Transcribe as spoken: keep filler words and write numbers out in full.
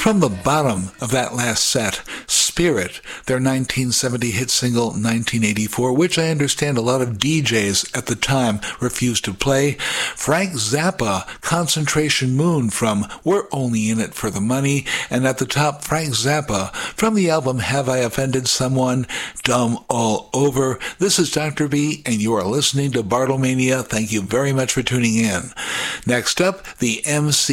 From the bottom of that last set, Spirit, their nineteen seventy hit single nineteen eighty-four, which I understand a lot of D Js at the time refused to play. Frank Zappa, Concentration Moon from We're Only In It For The Money. And at the top, Frank Zappa from the album Have I Offended Someone? Dumb All Over. This is Doctor B, and you are listening to Bartlemania. Thank you very much for tuning in. Next up, the M C